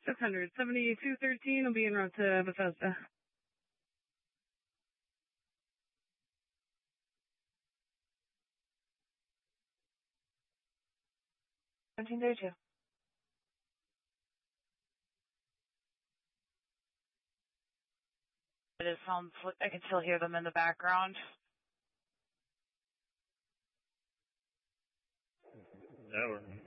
67213 will be en route to Bethesda. 1732. It sounds like I can still hear them in the background. Yeah,